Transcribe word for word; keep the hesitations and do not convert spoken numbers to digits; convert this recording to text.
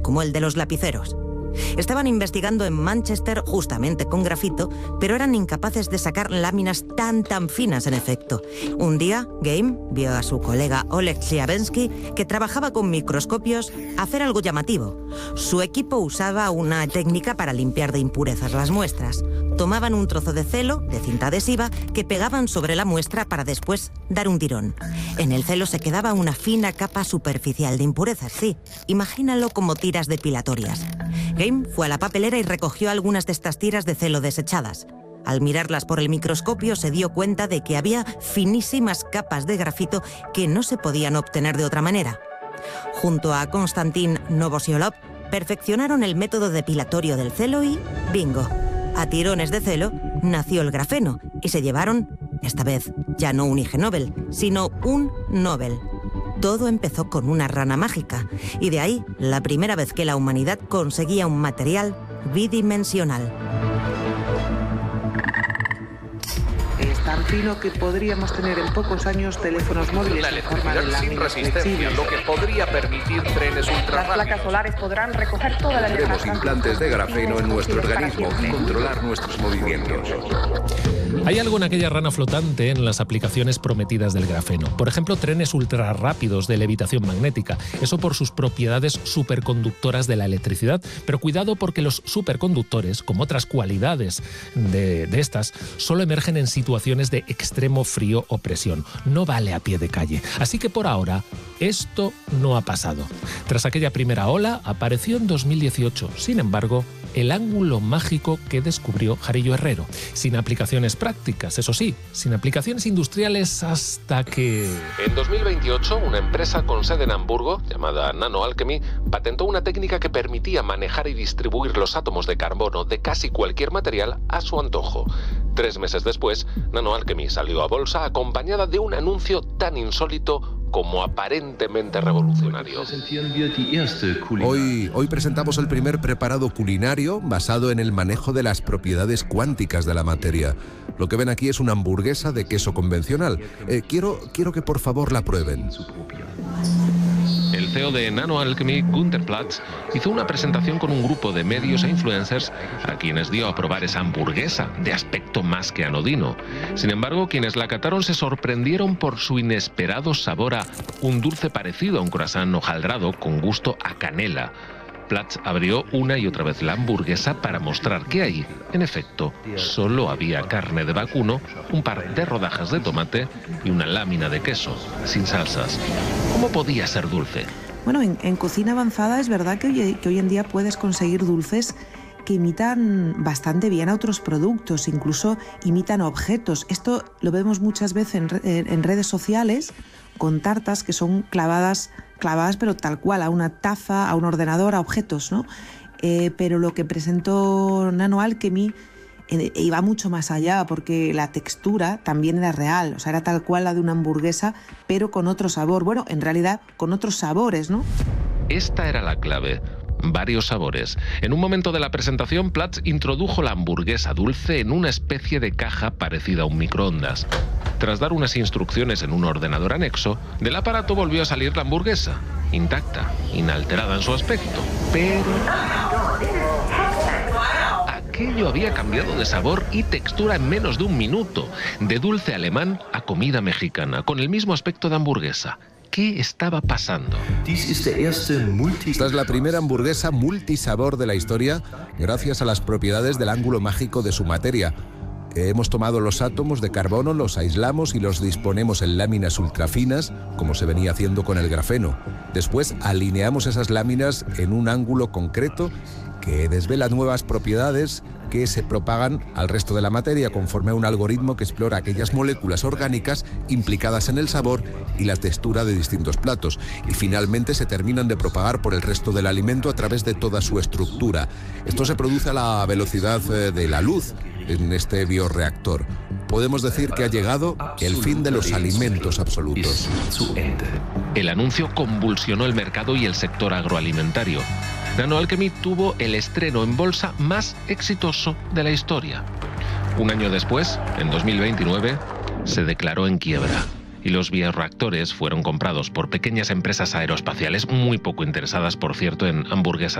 como el de los lapiceros. Estaban investigando en Manchester justamente con grafito, pero eran incapaces de sacar láminas tan tan finas en efecto. Un día, Game vio a su colega Oleg Sliavensky, que trabajaba con microscopios, hacer algo llamativo. Su equipo usaba una técnica para limpiar de impurezas las muestras. Tomaban un trozo de celo, de cinta adhesiva, que pegaban sobre la muestra para después dar un tirón. En el celo se quedaba una fina capa superficial de impurezas, sí. Imagínalo como tiras depilatorias. Game fue a la papelera y recogió algunas de estas tiras de celo desechadas. Al mirarlas por el microscopio se dio cuenta de que había finísimas capas de grafito que no se podían obtener de otra manera. Junto a Konstantin Novosiolov, perfeccionaron el método depilatorio del celo y ¡bingo! A tirones de celo nació el grafeno y se llevaron, esta vez ya no un Ig Nobel, sino un Nobel. Todo empezó con una rana mágica y de ahí la primera vez que la humanidad conseguía un material bidimensional. Es tan fino que podríamos tener en pocos años teléfonos móviles la en forma de electricidad sin láminas resistencia, flexibles. lo que podría permitir trenes ultra Las placas solares podrán recoger toda la energía. Tenemos implantes de grafeno en nuestro organismo y controlar nuestros movimientos. Hay algo en aquella rana flotante en las aplicaciones prometidas del grafeno. Por ejemplo, trenes ultrarrápidos de levitación magnética. Eso por sus propiedades superconductoras de la electricidad. Pero cuidado porque los superconductores, como otras cualidades de, de estas, solo emergen en situaciones de extremo frío o presión. No vale a pie de calle. Así que por ahora, esto no ha pasado. Tras aquella primera ola, apareció en dos mil dieciocho. Sin embargo, el ángulo mágico que descubrió Jarillo Herrero. Sin aplicaciones prácticas, eso sí, sin aplicaciones industriales hasta que... En dos mil veintiocho, una empresa con sede en Hamburgo, llamada Nano Alchemy, patentó una técnica que permitía manejar y distribuir los átomos de carbono de casi cualquier material a su antojo. Tres meses después, Nano Alchemy salió a bolsa acompañada de un anuncio tan insólito como aparentemente revolucionario. Hoy, hoy presentamos el primer preparado culinario basado en el manejo de las propiedades cuánticas de la materia. Lo que ven aquí es una hamburguesa de queso convencional. Eh, quiero, quiero que por favor la prueben. El C E O de Nano Alchemy, Günter Platz, hizo una presentación con un grupo de medios e influencers a quienes dio a probar esa hamburguesa de aspecto más que anodino. Sin embargo, quienes la cataron se sorprendieron por su inesperado sabor a un dulce parecido a un croissant hojaldrado con gusto a canela. Platz abrió una y otra vez la hamburguesa para mostrar que ahí, en efecto, solo había carne de vacuno, un par de rodajas de tomate y una lámina de queso, sin salsas. ¿Cómo podía ser dulce? Bueno, en, en cocina avanzada es verdad que hoy, que hoy en día puedes conseguir dulces que imitan bastante bien a otros productos, incluso imitan objetos. Esto lo vemos muchas veces en, en, en redes sociales con tartas que son clavadas, clavadas pero tal cual, a una taza, a un ordenador, a objetos, ¿no? Eh, pero lo que presentó Nano Alchemy eh, iba mucho más allá, porque la textura también era real, o sea, era tal cual la de una hamburguesa, pero con otro sabor. Bueno, en realidad, con otros sabores, ¿no? Esta era la clave. Varios sabores. En un momento de la presentación, Platz introdujo la hamburguesa dulce en una especie de caja parecida a un microondas. Tras dar unas instrucciones en un ordenador anexo, del aparato volvió a salir la hamburguesa, intacta, inalterada en su aspecto. Pero aquello había cambiado de sabor y textura en menos de un minuto, de dulce alemán a comida mexicana, con el mismo aspecto de hamburguesa. ¿Qué estaba pasando? Esta es la primera hamburguesa multisabor de la historia, gracias a las propiedades del ángulo mágico de su materia. Hemos tomado los átomos de carbono, los aislamos y los disponemos en láminas ultrafinas, como se venía haciendo con el grafeno. Después alineamos esas láminas en un ángulo concreto que desvela nuevas propiedades que se propagan al resto de la materia conforme a un algoritmo que explora aquellas moléculas orgánicas implicadas en el sabor y la textura de distintos platos, y finalmente se terminan de propagar por el resto del alimento a través de toda su estructura. Esto se produce a la velocidad de la luz en este bioreactor. Podemos decir que ha llegado el fin de los alimentos absolutos. El anuncio convulsionó el mercado y el sector agroalimentario. Nano Alchemy tuvo el estreno en bolsa más exitoso de la historia. Un año después, en dos mil veintinueve, se declaró en quiebra y los bioreactores fueron comprados por pequeñas empresas aeroespaciales muy poco interesadas, por cierto, en hamburguesas